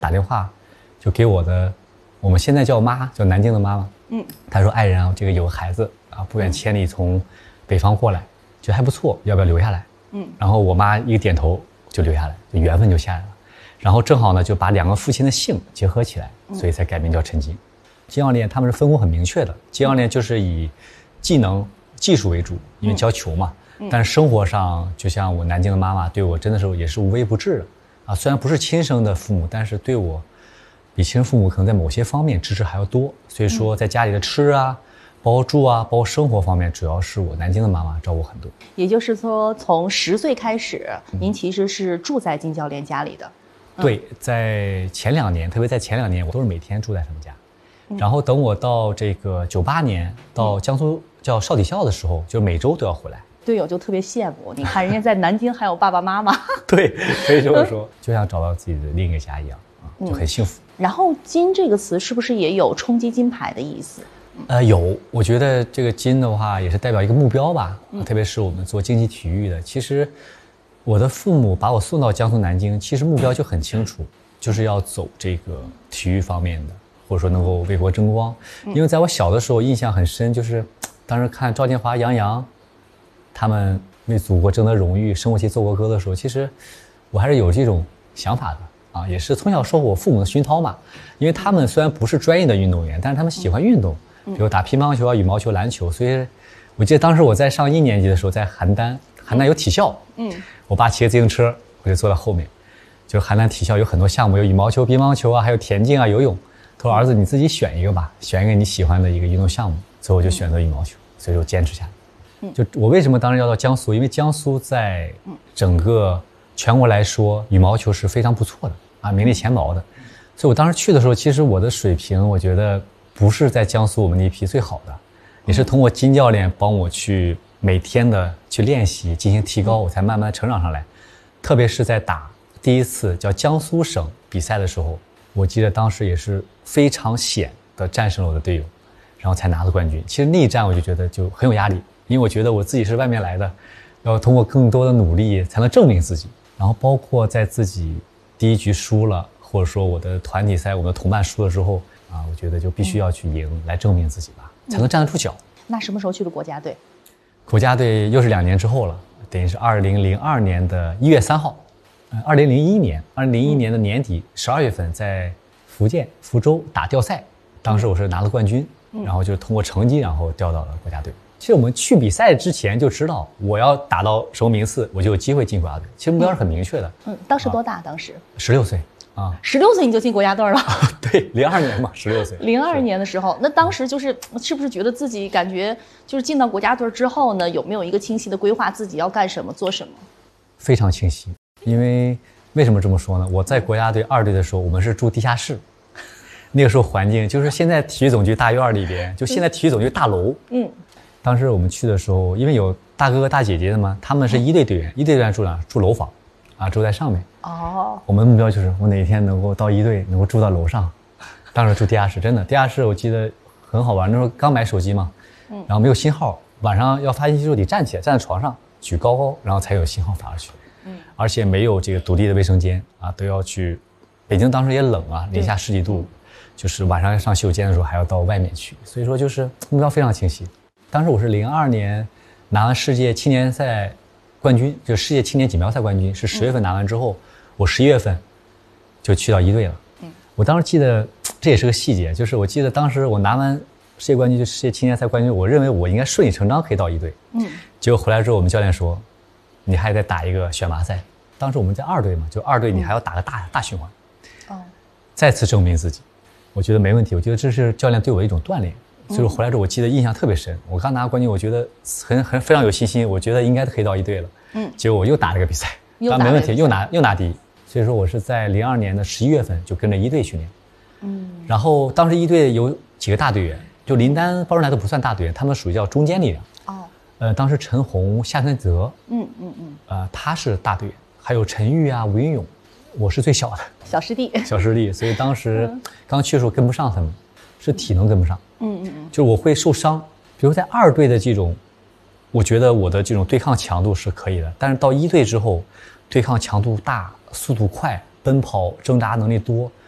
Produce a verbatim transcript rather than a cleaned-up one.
打电话就给我的，我们现在叫妈，叫南京的妈妈。嗯，她说爱人啊，这个有个孩子啊，不远千里从北方过来，觉得还不错，要不要留下来？嗯，然后我妈一个点头就留下来，就缘分就下来了。然后正好呢，就把两个父亲的姓结合起来，所以才改名叫陈金。金奥链他们是分工很明确的，金奥链就是以技能、技术为主，因为教球嘛。嗯、但是生活上，就像我南京的妈妈对我真的是也是无微不至的。啊，虽然不是亲生的父母，但是对我比亲生父母可能在某些方面支持还要多。所以说，在家里的吃啊、包括住啊、包括生活方面，主要是我南京的妈妈照顾很多。 也就是说，从十岁开始，您其实是住在金教练家里的。 嗯、对，在前两年，特别在前两年，我都是每天住在他们家。嗯、然后等我到这个九八年到江苏叫少体校的时候，就每周都要回来。 队友就特别羡慕，你看人家在南京还有爸爸妈妈。 对，可以这么说，就像找到自己的另一个家一样啊，就很幸福。 嗯、然后“金”这个词是不是也有冲击金牌的意思？ 呃，有，我觉得这个“金”的话也是代表一个目标吧，嗯、特别是我们做竞技体育的。其实，我的父母把我送到江苏南京，其实目标就很清楚，就是要走这个体育方面的，或者说能够为国争光。嗯、因为在我小的时候印象很深，就是当时看赵建华、杨洋。他们为祖国争得荣誉，升国旗、奏国歌的时候，其实我还是有这种想法的啊，也是从小受我父母的熏陶嘛。因为他们虽然不是专业的运动员，但是他们喜欢运动，比如打乒乓球啊、羽毛球、篮球。所以，我记得当时我在上一年级的时候，在邯郸，邯郸有体校，嗯，我爸骑个自行车，我就坐在后面。就是邯郸体校有很多项目，有羽毛球、乒乓球啊，还有田径啊、游泳。他说：“儿子，你自己选一个吧，选一个你喜欢的一个运动项目。”所以我就选择羽毛球，所以就坚持下来。就我为什么当时要到江苏？因为江苏在整个全国来说，羽毛球是非常不错的啊，名列前茅的。所以我当时去的时候，其实我的水平，我觉得不是在江苏我们那一批最好的，也是通过金教练帮我去每天的去练习进行提高，我才慢慢成长上来。特别是在打第一次叫江苏省比赛的时候，我记得当时也是非常险的战胜了我的队友，然后才拿了冠军。其实那一战我就觉得就很有压力。因为我觉得我自己是外面来的，要通过更多的努力才能证明自己。然后包括在自己第一局输了，或者说我的团体赛我们的同伴输了之后啊，我觉得就必须要去赢，嗯、来证明自己吧，才能站得住脚。 那什么时候去的国家队？ 国家队又是两年之后了，等于是二零零二年的一月三号，呃，二零零一年，二零零一年的年底十二月份在福建福州打调赛，当时我是拿了冠军，嗯、然后就通过成绩然后调到了国家队。其实我们去比赛之前就知道，我要打到什么名次，我就有机会进国家队。其实目标是很明确的。 嗯，当时多大？啊、当时十六岁啊， 十六岁你就进国家队了？ 对，零二年嘛，十六岁。 零二年的时候，那当时就是是不是觉得自己感觉就是进到国家队之后呢，有没有一个清晰的规划，自己要干什么、做什么？ 非常清晰，因为为什么这么说呢？我在国家队二队的时候，我们是住地下室。那个时候环境就是现在体育总局大院里边，就现在体育总局大楼。嗯。当时我们去的时候，因为有大哥哥大姐姐的嘛，他们是一队队员，一队队员住哪？住楼房，啊，住在上面。哦。我们的目标就是我哪一天能够到一队，能够住到楼上。当时住地下室，真的地下室我记得很好玩。那时候刚买手机嘛，嗯，然后没有信号，晚上要发信息的时候得站起来，站在床上举高高，然后才有信号发出去。嗯。而且没有这个独立的卫生间啊，都要去。北京当时也冷啊，零下十几度，就是晚上上洗手间的时候还要到外面去，所以说就是目标非常清晰。当时我是零二年拿完世界青年赛冠军，就世界青年锦标赛冠军，是十月份拿完之后，嗯、我十一月份就去到一队了。嗯，我当时记得这也是个细节，就是我记得当时我拿完世界冠军，就世界青年赛冠军，我认为我应该顺理成章可以到一队。嗯，结果回来之后，我们教练说，你还得打一个选拔赛。当时我们在二队嘛，就二队你还要打个大、嗯、大循环。哦，再次证明自己，我觉得没问题。我觉得这是教练对我的一种锻炼。所以回来之后，我记得印象特别深。我刚拿冠军，我觉得很很非常有信心，我觉得应该可以到一队了。嗯，结果我又打了个比赛，当然没问题，又拿又拿第一。所以说我是在零二年的十一月份就跟着一队训练。嗯，然后当时一队有几个大队员，就林丹、包润来都不算大队员，他们属于叫中坚力量。哦，呃，当时陈红、夏存泽，嗯嗯嗯，呃，他是大队员，还有陈玉啊、吴云勇，我是最小的， 小师弟， 小师弟。所以当时刚去的时候跟不上他们，是体能跟不上。嗯嗯嗯，就是我会受伤，比如在二队的这种，我觉得我的这种对抗强度是可以的，但是到一队之后，对抗强度大，速度快，奔跑挣扎能力多，